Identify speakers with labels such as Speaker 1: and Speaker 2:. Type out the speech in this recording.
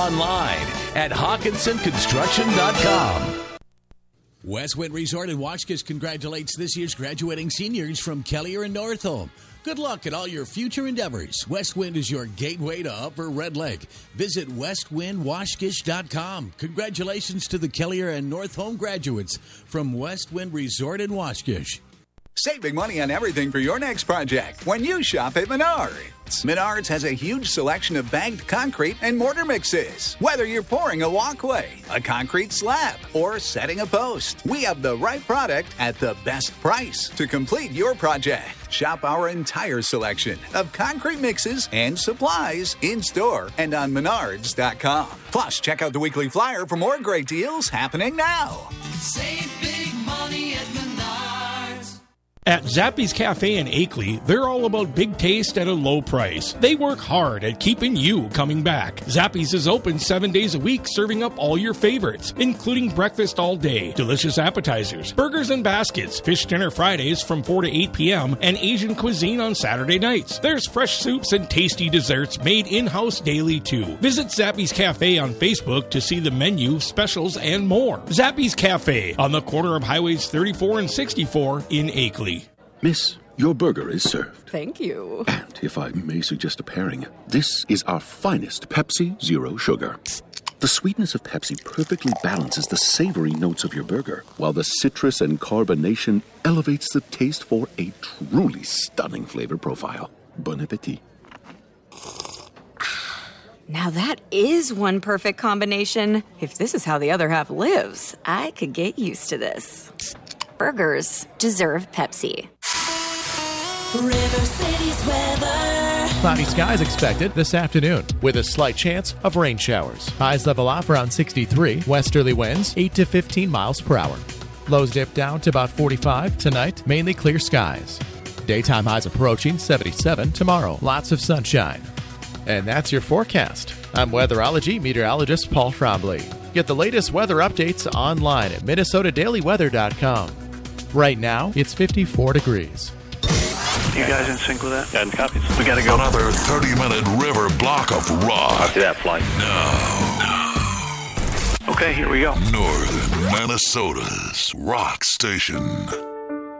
Speaker 1: online at HawkinsonConstruction.com.
Speaker 2: Westwind Resort in Waukesha congratulates this year's graduating seniors from Kelliher and Northome. Good luck in all your future endeavors. Westwind is your gateway to Upper Red Lake. Visit westwindwaukesha.com. Congratulations to the Kelliher and Northome graduates from Westwind Resort in Waukesha.
Speaker 3: Save big money on everything for your next project when you shop at Menards. Menards has a huge selection of bagged concrete and mortar mixes. Whether you're pouring a walkway, a concrete slab, or setting a post, we have the right product at the best price to complete your project. Shop our entire selection of concrete mixes and supplies in-store and on Menards.com. Plus, check out the weekly flyer for more great deals happening now.
Speaker 4: Save big money at Menards.
Speaker 5: At Zappy's Cafe in Akeley, they're all about big taste at a low price. They work hard at keeping you coming back. Zappy's is open 7 days a week, serving up all your favorites, including breakfast all day, delicious appetizers, burgers and baskets, fish dinner Fridays from 4 to 8 p.m., and Asian cuisine on Saturday nights. There's fresh soups and tasty desserts made in-house daily, too. Visit Zappy's Cafe on Facebook to see the menu, specials, and more. Zappy's Cafe on the corner of Highways 34 and 64 in Akeley.
Speaker 6: Miss, your burger is served.
Speaker 7: Thank you.
Speaker 6: And if I may suggest a pairing, this is our finest Pepsi Zero Sugar. The sweetness of Pepsi perfectly balances the savory notes of your burger, while the citrus and carbonation elevates the taste for a truly stunning flavor profile. Bon appetit.
Speaker 7: Now that is one perfect combination. If this is how the other half lives, I could get used to this. Burgers deserve Pepsi.
Speaker 4: River City's weather.
Speaker 8: Cloudy skies expected this afternoon with a slight chance of rain showers. Highs level off around 63. Westerly winds 8 to 15 miles per hour. Lows dip down to about 45 tonight. Mainly clear skies. Daytime highs approaching 77 tomorrow. Lots of sunshine. And that's your forecast. I'm weatherology meteorologist Paul Trombley. Get the latest weather updates online at MinnesotaDailyWeather.com. Right now, it's 54 degrees.
Speaker 9: You guys in sync with that?
Speaker 10: And copies.
Speaker 9: We gotta go.
Speaker 11: Another 30-minute river block of rock.
Speaker 10: Copy that flight.
Speaker 9: Okay, here we go.
Speaker 11: Northern Minnesota's rock station.